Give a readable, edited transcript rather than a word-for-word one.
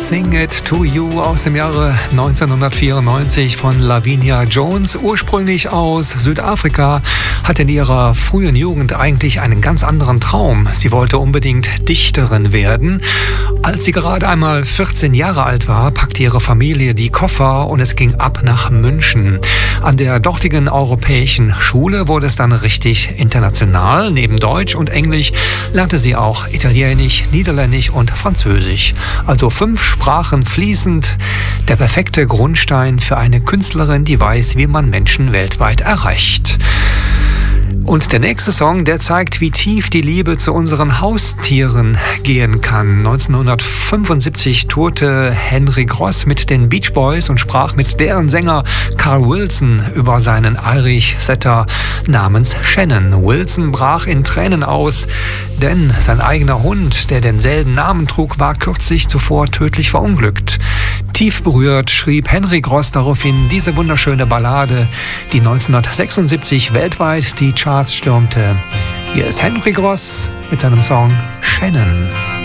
Sing It To You aus dem Jahre 1994 von Lavinia Jones. Ursprünglich aus Südafrika, hatte in ihrer frühen Jugend eigentlich einen ganz anderen Traum. Sie wollte unbedingt Dichterin werden. Als sie gerade einmal 14 Jahre alt war, packte ihre Familie die Koffer und es ging ab nach München. An der dortigen europäischen Schule wurde es dann richtig international. Neben Deutsch und Englisch lernte sie auch Italienisch, Niederländisch und Französisch. Also 5 Sprachen fließend. Der perfekte Grundstein für eine Künstlerin, die weiß, wie man Menschen weltweit erreicht. Und der nächste Song, der zeigt, wie tief die Liebe zu unseren Haustieren gehen kann. 1975 tourte Henry Gross mit den Beach Boys und sprach mit deren Sänger Carl Wilson über seinen Irish Setter namens Shannon. Wilson brach in Tränen aus, denn sein eigener Hund, der denselben Namen trug, war kürzlich zuvor tödlich verunglückt. Tief berührt schrieb Henry Gross daraufhin diese wunderschöne Ballade, die 1976 weltweit die Charts stürmte. Hier ist Henry Gross mit seinem Song Shannon.